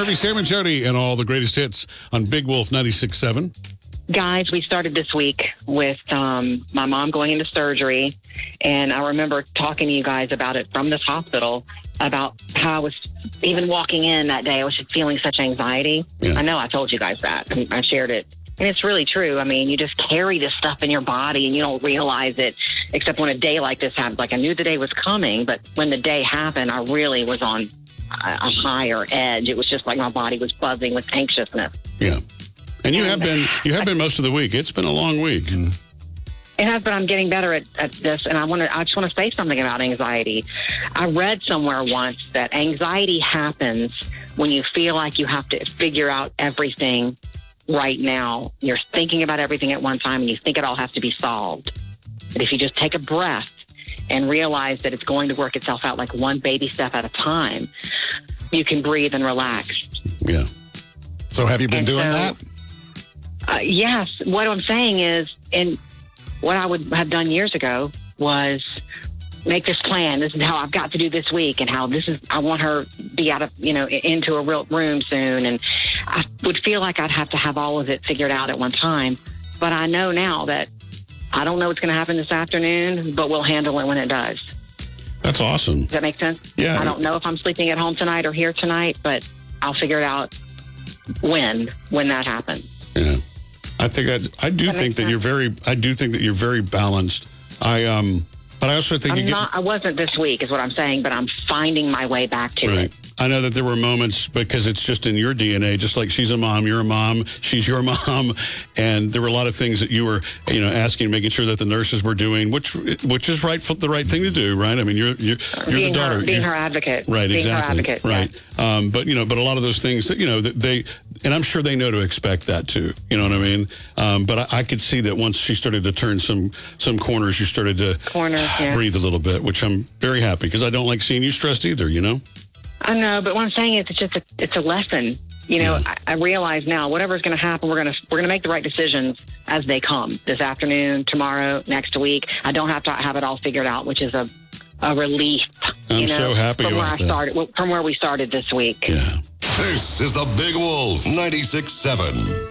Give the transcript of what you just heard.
Murphy, Sam and Jody, and all the greatest hits on Big Wolf 96.7. Guys, we started this week with my mom going into surgery, and I remember talking to you guys about it from this hospital, about how I was even walking in that day, I was just feeling such anxiety. Yeah. I know I told you guys that. I shared it. And it's really true. I mean, you just carry this stuff in your body and you don't realize it, except when a day like this happens. Like, I knew the day was coming, but when the day happened, I really was on a higher edge. It was just like my body was buzzing with anxiousness. Yeah. And you have been most of the week. It's been a long week. It has, but I'm getting better at this, and I just want to say something about anxiety. I read somewhere once that anxiety happens when you feel like you have to figure out everything right now. You're thinking about everything at one time, and you think it all has to be solved. But if you just take a breath and realize that it's going to work itself out like one baby step at a time, you can breathe and relax. Yeah. So have you been doing that? Yes. What I'm saying is, and what I would have done years ago was make this plan. This is how I've got to do this week, and how I want her to be out of, into a real room soon. And I would feel like I'd have to have all of it figured out at one time. But I know now that I don't know what's going to happen this afternoon, but we'll handle it when it does. That's awesome. Does that make sense? Yeah. I don't know if I'm sleeping at home tonight or here tonight, but I'll figure it out when that happens. Yeah. I do think that you're very balanced. But I also think I wasn't this week, is what I'm saying, but I'm finding my way back to it. I know that there were moments, because it's just in your DNA, just like she's a mom, you're a mom, she's your mom, and there were a lot of things that you were, asking, making sure that the nurses were doing, which is the right thing to do, right? I mean, you're the daughter, being her advocate, right? Being Exactly, her advocate, right? Yeah. But a lot of those things that and I'm sure they know to expect that too. You know what I mean? But I could see that once she started to turn some corners, you started to breathe a little bit, which I'm very happy, because I don't like seeing you stressed either. I know, but what I'm saying is it's a lesson. I realize now, whatever's going to happen, we're going to make the right decisions as they come, this afternoon, tomorrow, next week. I don't have to have it all figured out, which is a relief. I'm so happy from where we started this week. Yeah. This is the Big Wolf 96.7.